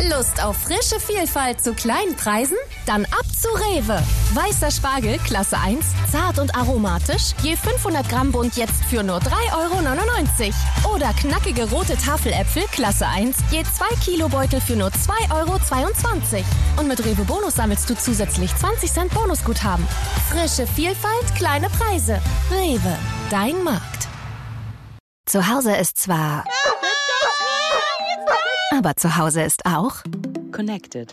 Lust auf frische Vielfalt zu kleinen Preisen? Dann ab zu Rewe. Weißer Spargel, Klasse 1, zart und aromatisch, je 500 Gramm Bund jetzt für nur 3,99 €. Oder knackige rote Tafeläpfel, Klasse 1, je 2 Kilo Beutel für nur 2,22 €. Und mit Rewe Bonus sammelst du zusätzlich 20 Cent Bonusguthaben. Frische Vielfalt, kleine Preise. Rewe, dein Markt. Zu Hause ist zwar... Aber zu Hause ist auch... Connected.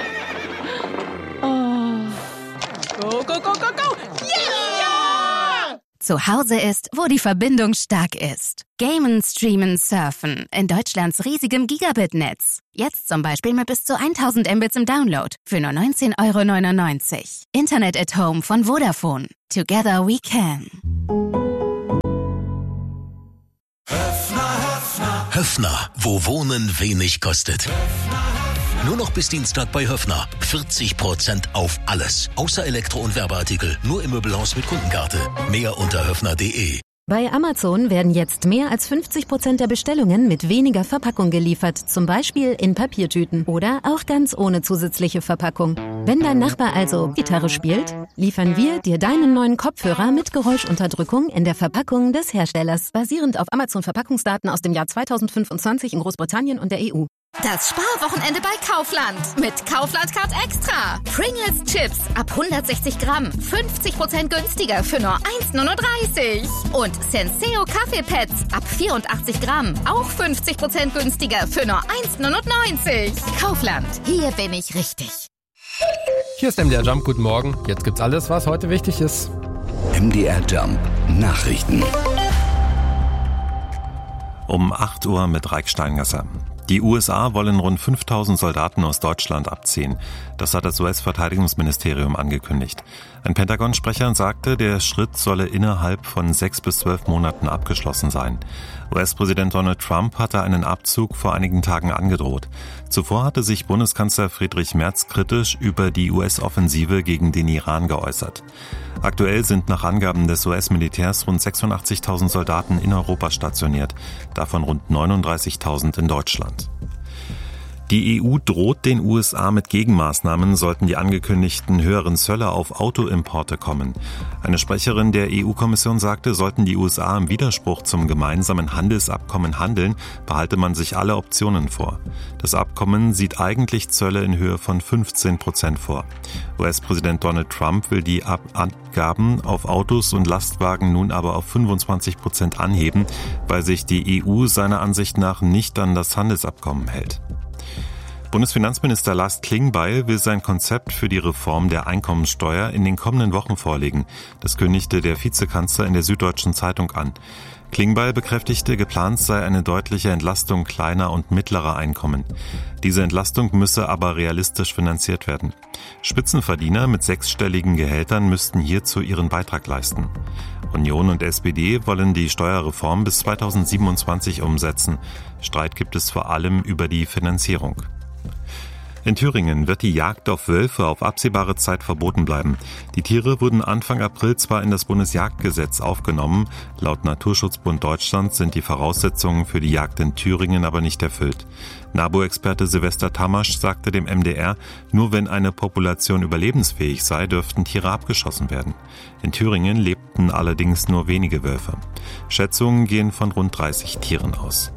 Oh. Go, go, go, go, go! Yeah! Zu Hause ist, wo die Verbindung stark ist. Gamen, streamen, surfen. In Deutschlands riesigem Gigabit-Netz. Jetzt zum Beispiel mit bis zu 1000 Mbits im Download. Für nur 19,99 €. Internet at Home von Vodafone. Together we can. Höffner, wo Wohnen wenig kostet. Nur noch bis Dienstag bei Höffner. 40% auf alles. Außer Elektro- und Werbeartikel. Nur im Möbelhaus mit Kundenkarte. Mehr unter höffner.de. Bei Amazon werden jetzt mehr als 50% der Bestellungen mit weniger Verpackung geliefert, zum Beispiel in Papiertüten oder auch ganz ohne zusätzliche Verpackung. Wenn dein Nachbar also Gitarre spielt, liefern wir dir deinen neuen Kopfhörer mit Geräuschunterdrückung in der Verpackung des Herstellers, basierend auf Amazon-Verpackungsdaten aus dem Jahr 2025 in Großbritannien und der EU. Das Sparwochenende bei Kaufland. Mit Kaufland Card Extra. Pringles Chips ab 160 Gramm. 50% günstiger für nur 1,39 €. Und Senseo Kaffeepads ab 84 Gramm. Auch 50% günstiger für nur 1,99 €. Kaufland. Hier bin ich richtig. Hier ist MDR Jump. Guten Morgen. Jetzt gibt's alles, was heute wichtig ist. MDR Jump. Nachrichten. Um 8 Uhr mit Raik Steingasser. Die USA wollen rund 5000 Soldaten aus Deutschland abziehen. Das hat das US-Verteidigungsministerium angekündigt. Ein Pentagon-Sprecher sagte, der Schritt solle innerhalb von 6 bis 12 Monaten abgeschlossen sein. US-Präsident Donald Trump hatte einen Abzug vor einigen Tagen angedroht. Zuvor hatte sich Bundeskanzler Friedrich Merz kritisch über die US-Offensive gegen den Iran geäußert. Aktuell sind nach Angaben des US-Militärs rund 86.000 Soldaten in Europa stationiert, davon rund 39.000 in Deutschland. Die EU droht den USA mit Gegenmaßnahmen, sollten die angekündigten höheren Zölle auf Autoimporte kommen. Eine Sprecherin der EU-Kommission sagte, sollten die USA im Widerspruch zum gemeinsamen Handelsabkommen handeln, behalte man sich alle Optionen vor. Das Abkommen sieht eigentlich Zölle in Höhe von 15% vor. US-Präsident Donald Trump will die Abgaben auf Autos und Lastwagen nun aber auf 25% anheben, weil sich die EU seiner Ansicht nach nicht an das Handelsabkommen hält. Bundesfinanzminister Lars Klingbeil will sein Konzept für die Reform der Einkommensteuer in den kommenden Wochen vorlegen. Das kündigte der Vizekanzler in der Süddeutschen Zeitung an. Klingbeil bekräftigte, geplant sei eine deutliche Entlastung kleiner und mittlerer Einkommen. Diese Entlastung müsse aber realistisch finanziert werden. Spitzenverdiener mit 6-stelligen Gehältern müssten hierzu ihren Beitrag leisten. Union und SPD wollen die Steuerreform bis 2027 umsetzen. Streit gibt es vor allem über die Finanzierung. In Thüringen wird die Jagd auf Wölfe auf absehbare Zeit verboten bleiben. Die Tiere wurden Anfang April zwar in das Bundesjagdgesetz aufgenommen, laut Naturschutzbund Deutschland sind die Voraussetzungen für die Jagd in Thüringen aber nicht erfüllt. NABU-Experte Silvester Tamasch sagte dem MDR, nur wenn eine Population überlebensfähig sei, dürften Tiere abgeschossen werden. In Thüringen lebten allerdings nur wenige Wölfe. Schätzungen gehen von rund 30 Tieren aus.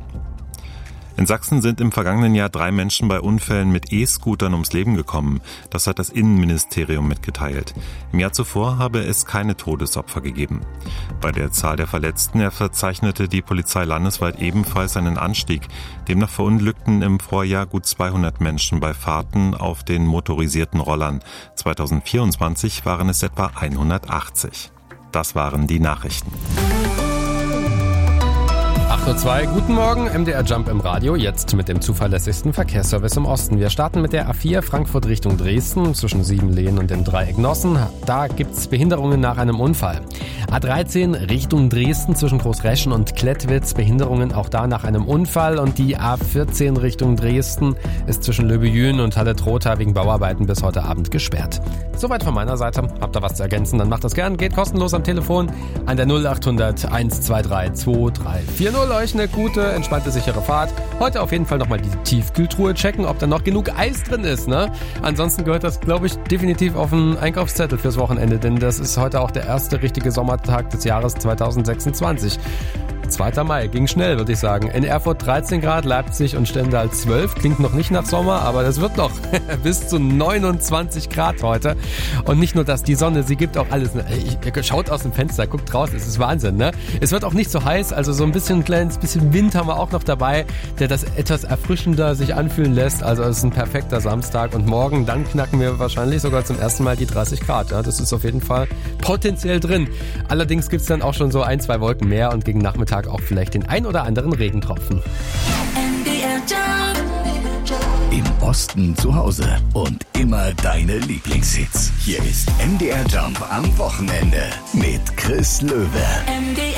In Sachsen sind im vergangenen Jahr 3 Menschen bei Unfällen mit E-Scootern ums Leben gekommen. Das hat das Innenministerium mitgeteilt. Im Jahr zuvor habe es keine Todesopfer gegeben. Bei der Zahl der Verletzten verzeichnete die Polizei landesweit ebenfalls einen Anstieg. Demnach verunglückten im Vorjahr gut 200 Menschen bei Fahrten auf den motorisierten Rollern. 2024 waren es etwa 180. Das waren die Nachrichten. 8:02 Uhr, guten Morgen, MDR Jump im Radio, jetzt mit dem zuverlässigsten Verkehrsservice im Osten. Wir starten mit der A4 Frankfurt Richtung Dresden, zwischen Siebenlehen und dem Dreieck Nossen. Da gibt's Behinderungen nach einem Unfall. A13 Richtung Dresden, zwischen Großreschen und Klettwitz, Behinderungen auch da nach einem Unfall. Und die A14 Richtung Dresden ist zwischen Löbejün und Halle-Trotha wegen Bauarbeiten bis heute Abend gesperrt. Soweit von meiner Seite. Habt ihr was zu ergänzen, dann macht das gern. Geht kostenlos am Telefon an der 0800 123 2340. wünsche euch eine gute, entspannte, sichere Fahrt. Heute auf jeden Fall nochmal die Tiefkühltruhe checken, ob da noch genug Eis drin ist, ne? Ansonsten gehört das, glaube ich, definitiv auf einen Einkaufszettel fürs Wochenende, denn das ist heute auch der erste richtige Sommertag des Jahres 2026. 2. Mai, ging schnell, würde ich sagen. In Erfurt 13 Grad, Leipzig und Stendal 12. Klingt noch nicht nach Sommer, aber das wird noch bis zu 29 Grad heute. Und nicht nur das, die Sonne, sie gibt auch alles. Schaut aus dem Fenster, guckt raus, es ist Wahnsinn, ne? Es wird auch nicht so heiß, also so ein kleines bisschen Wind haben wir auch noch dabei, der das etwas erfrischender sich anfühlen lässt. Also es ist ein perfekter Samstag und morgen, dann knacken wir wahrscheinlich sogar zum ersten Mal die 30 Grad. Ja? Das ist auf jeden Fall potenziell drin. Allerdings gibt es dann auch schon so 1-2 Wolken mehr und gegen Nachmittag auch vielleicht den ein oder anderen Regentropfen. Im Osten zu Hause und immer deine Lieblingshits. Hier ist MDR Jump am Wochenende mit Chris Löwe.